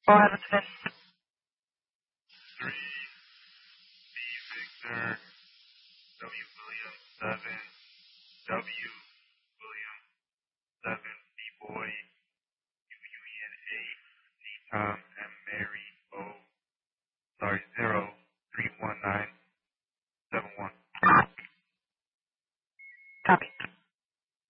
Go ahead and spin. 3, B Victor, W William, 7, W William, 7, B Boy, U Union, 8, D Tom, M Mary, O, sorry, 0, 319.